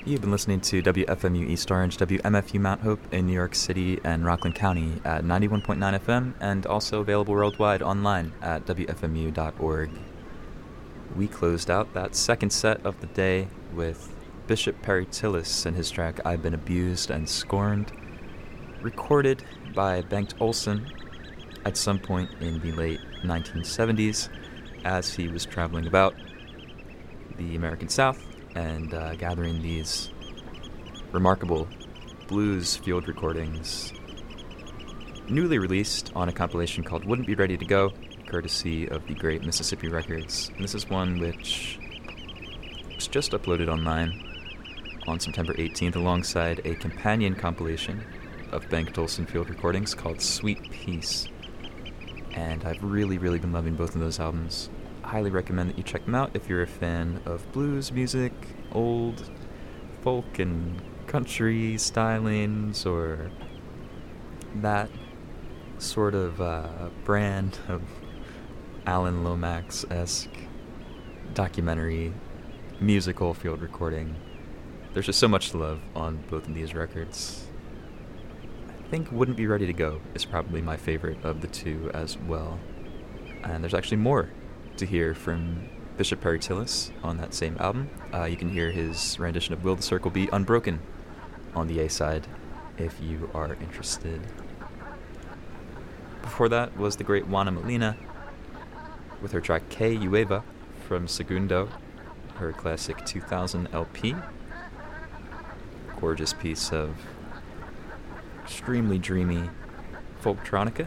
You've been listening to WFMU East Orange, WMFU Mount Hope in New York City and Rockland County at 91.9 FM and also available worldwide online at WFMU.org. We closed out that second set of the day with Bishop Perry Tillis and his track I've Been Abused and Scorned, recorded by Bengt Olsen at some point in the late 1970s as he was traveling about the American South and gathering these remarkable blues field recordings, newly released on a compilation called Wouldn't Be Ready to Go, courtesy of the great Mississippi Records. And this is one which was just uploaded online on September 18th alongside a companion compilation of Bengt Olsen field recordings called Sweet Peace. And I've really been loving both of those albums. Highly recommend that you check them out if you're a fan of blues music, old folk and country stylings, or that sort of brand of Alan Lomax-esque documentary musical field recording. There's just so much to love on both of these records. I think Wouldn't Be Ready to Go is probably my favorite of the two as well. And there's actually more to hear from Bishop Perry Tillis on that same album. You can hear his rendition of Will the Circle Be Unbroken on the A-side if you are interested. Before that was the great Juana Molina with her track Que Llueva from Segundo, her classic 2000 LP. Gorgeous piece of extremely dreamy folktronica.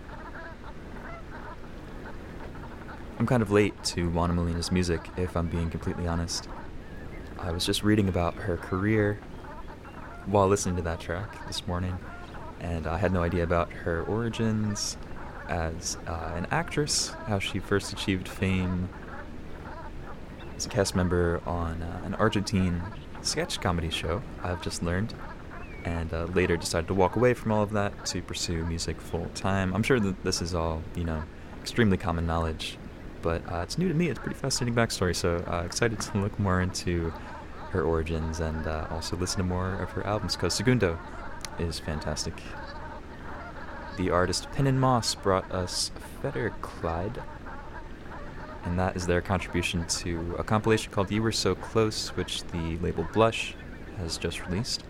I'm kind of late to Juana Molina's music, if I'm being completely honest. I was just reading about her career while listening to that track this morning, and I had no idea about her origins as an actress, how she first achieved fame as a cast member on an Argentine sketch comedy show, I've just learned, and later decided to walk away from all of that to pursue music full time. I'm sure that this is all, extremely common knowledge, but it's new to me. It's a pretty fascinating backstory, so excited to look more into her origins and also listen to more of her albums, because Segundo is fantastic. The artist Pin and Moss brought us Fetter Clyde, and that is their contribution to a compilation called You Were So Close, which the label Blush has just released.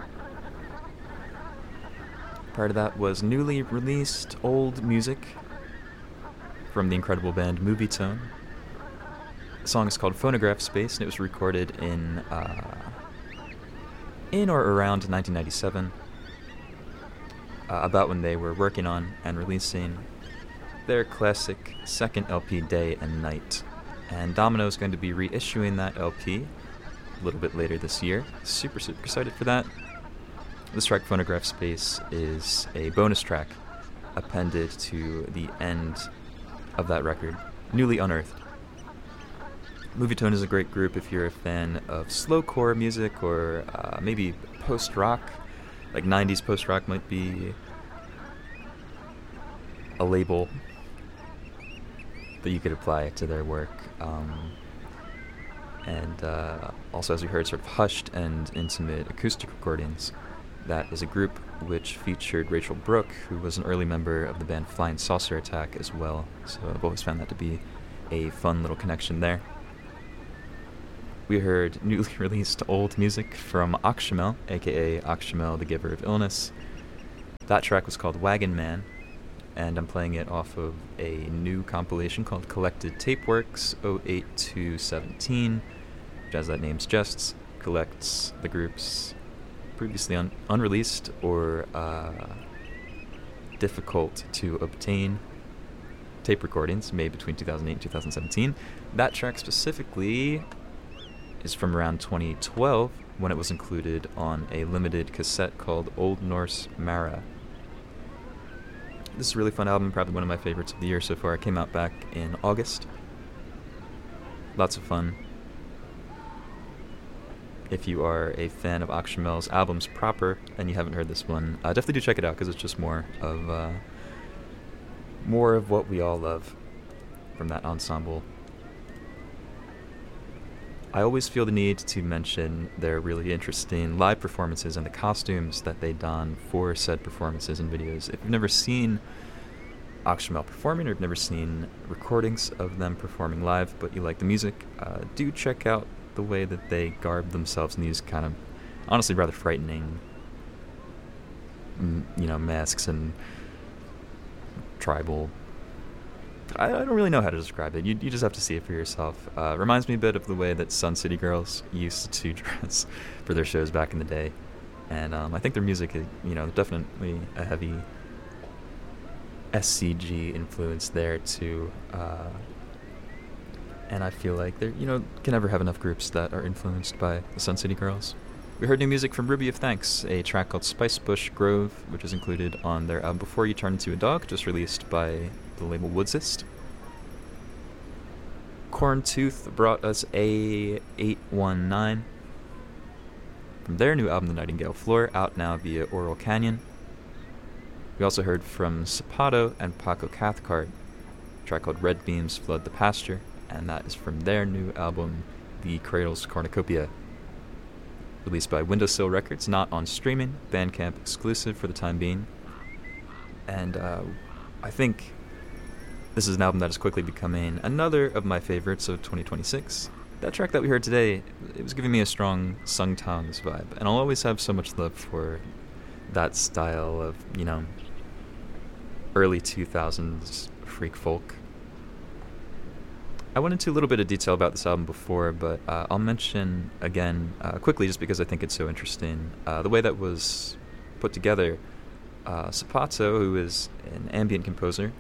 Part of that was newly released old music from the incredible band Movie Tone. The song is called Phonograph Space, and it was recorded in or around 1997, about when they were working on and releasing their classic second LP, Day and Night. And Domino is going to be reissuing that LP a little bit later this year. Super excited for that. This track, Phonograph Space, is a bonus track appended to the end of that record, Newly Unearthed. Movie Tone is a great group if you're a fan of slowcore music or maybe post-rock. Like 90s post-rock might be a label that you could apply to their work. And also, as we heard, sort of hushed and intimate acoustic recordings. That is a group which featured Rachel Brooke, who was an early member of the band Flying Saucer Attack as well. So I've always found that to be a fun little connection there. We heard newly released old music from Akshimel, aka Akshimel, the Giver of Illness. That track was called Wagon Man, and I'm playing it off of a new compilation called Collected Tapeworks 08-17, which, as that name suggests, collects the group's previously unreleased or difficult to obtain tape recordings made between 2008 and 2017. That track specifically is from around 2012, when it was included on a limited cassette called Old Norse Mara. This is a really fun album, probably one of my favorites of the year so far. It came out back in August. Lots of fun. If you are a fan of Akshimel's albums proper and you haven't heard this one, definitely do check it out, because it's just more of what we all love from that ensemble. I always feel the need to mention their really interesting live performances and the costumes that they don for said performances and videos. If you've never seen Oxymel performing, or you've never seen recordings of them performing live, but you like the music, do check out the way that they garb themselves in these kind of, honestly, rather frightening, masks and tribal. I don't really know how to describe it. You just have to see it for yourself. Reminds me a bit of the way that Sun City Girls used to dress for their shows back in the day. And I think their music is, definitely a heavy SCG influence there too. And I feel like there, can never have enough groups that are influenced by the Sun City Girls. We heard new music from Ruby of Thanks, a track called Spice Bush Grove, which is included on their album Before You Turn Into a Dog, just released by the label Woodsist. Corn Tooth brought us A819 from their new album The Nightingale Floor, out now via Oral Canyon. We also heard from Sapato and Paco Cathcart, a track called Red Beams Flood the Pasture, and that is from their new album The Cradle's Cornucopia, released by Windowsill Records, not on streaming, Bandcamp exclusive for the time being. And I think this is an album that is quickly becoming another of my favorites of 2026. That track that we heard today, it was giving me a strong Sung Tongs vibe, and I'll always have so much love for that style of, early 2000s freak folk. I went into a little bit of detail about this album before, but I'll mention again quickly, just because I think it's so interesting, the way that was put together. Sapato, who is an ambient composer,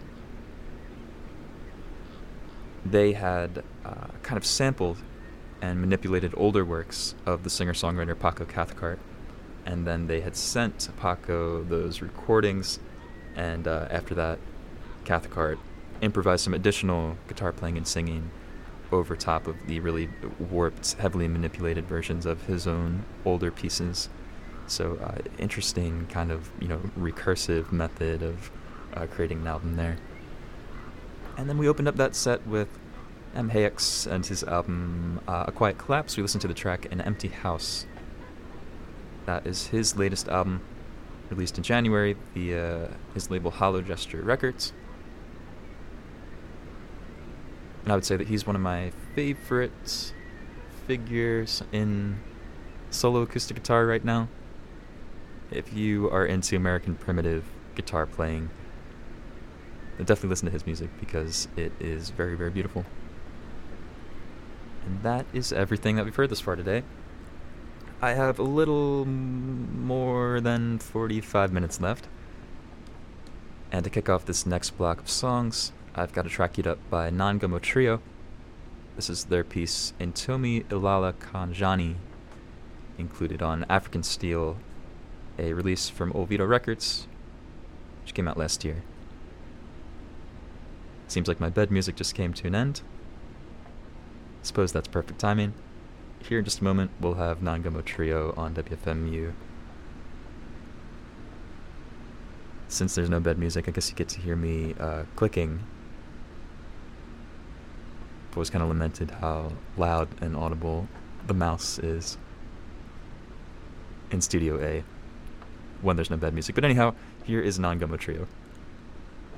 they had kind of sampled and manipulated older works of the singer-songwriter Paco Cathcart, and then they had sent Paco those recordings, and after that, Cathcart improvised some additional guitar playing and singing over top of the really warped, heavily manipulated versions of his own older pieces. So interesting kind of, recursive method of creating an album there. And then we opened up that set with M. Hayeks and his album A Quiet Collapse. We listened to the track An Empty House. That is his latest album, released in January via his label Hollow Gesture Records. And I would say that he's one of my favorite figures in solo acoustic guitar right now. If you are into American primitive guitar playing, then definitely listen to his music, because it is very, very beautiful. And that is everything that we've heard this far today. I have a little more than 45 minutes left. And to kick off this next block of songs, I've got a track queued up by Nangomo Trio. This is their piece Intomi Ilala Kanjani, included on African Steel, a release from Olvido Records, which came out last year. Seems like my bed music just came to an end. Suppose that's perfect timing. Here in just a moment, we'll have Nangomo Trio on WFMU. Since there's no bed music, I guess you get to hear me clicking. I've always kind of lamented how loud and audible the mouse is in Studio A when there's no bed music. But anyhow, here is Nangomo Trio.